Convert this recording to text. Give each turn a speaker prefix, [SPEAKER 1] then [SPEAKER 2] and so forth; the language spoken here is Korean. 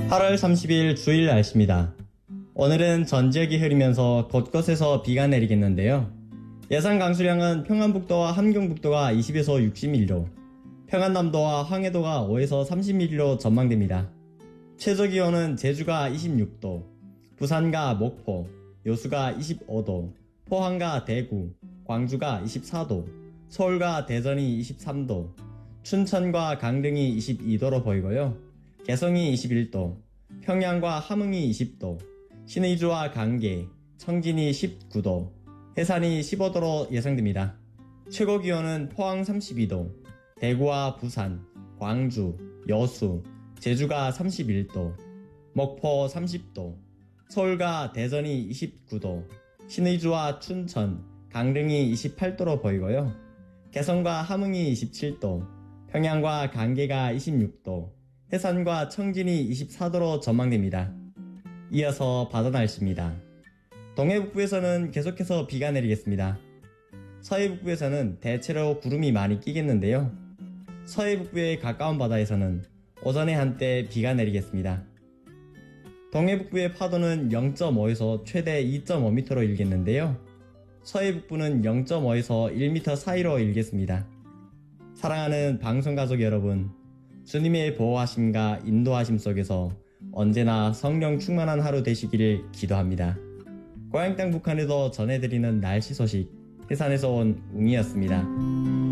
[SPEAKER 1] 8월 30일 주일 날씨입니다. 오늘은 전지역이 흐리면서 곳곳에서 비가 내리겠는데요. 예상 강수량은 평안북도와 함경북도가 20에서 60mm로, 평안남도와 황해도가 5에서 30mm로 전망됩니다. 최저기온은 제주가 26도, 부산과 목포, 여수가 25도, 포항과 대구, 광주가 24도, 서울과 대전이 23도, 춘천과 강릉이 22도로 보이고요. 개성이 21도, 평양과 함흥이 20도, 신의주와 강계, 청진이 19도, 해산이 15도로 예상됩니다. 최고기온은 포항 32도, 대구와 부산, 광주, 여수, 제주가 31도, 목포 30도, 서울과 대전이 29도, 신의주와 춘천, 강릉이 28도로 보이고요. 개성과 함흥이 27도, 평양과 강계가 26도, 해산과 청진이 24도로 전망됩니다. 이어서 바다 날씨입니다. 동해북부에서는 계속해서 비가 내리겠습니다. 서해북부에서는 대체로 구름이 많이 끼겠는데요. 서해북부의 가까운 바다에서는 오전에 한때 비가 내리겠습니다. 동해북부의 파도는 0.5에서 최대 2.5m로 일겠는데요. 서해북부는 0.5에서 1m 사이로 일겠습니다. 사랑하는 방송가족 여러분, 주님의 보호하심과 인도하심 속에서 언제나 성령 충만한 하루 되시기를 기도합니다. 고향 땅 북한에도 전해드리는 날씨 소식, 해산에서 온 웅이었습니다.